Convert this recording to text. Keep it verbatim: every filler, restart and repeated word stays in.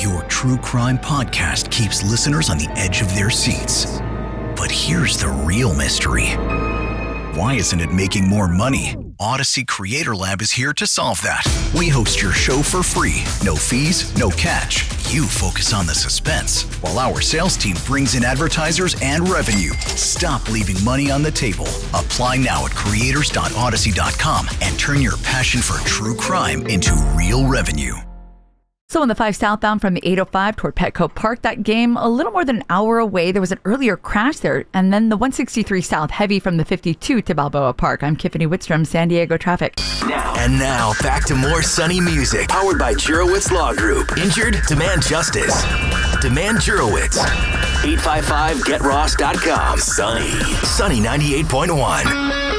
Your true crime podcast keeps listeners on the edge of their seats. But here's the real mystery. Why isn't it making more money? Odyssey Creator Lab is here to solve that. We host your show for free. No fees, no catch. You focus on the suspense, while our sales team brings in advertisers and revenue. Stop leaving money on the table. Apply now at creators dot odyssey dot com and turn your passion for true crime into real revenue. So on the five southbound from the eight oh five toward Petco Park, that game a little more than an hour away. There was an earlier crash there. And then the one sixty-three south heavy from the fifty-two to Balboa Park. I'm Tiffany Whitstrom, San Diego traffic. Now. And now back to more Sunny music. Powered by Jurowitz Law Group. Injured? Demand justice. Demand Jurowitz. eight five five get ross dot com. Sunny. Sunny ninety-eight point one.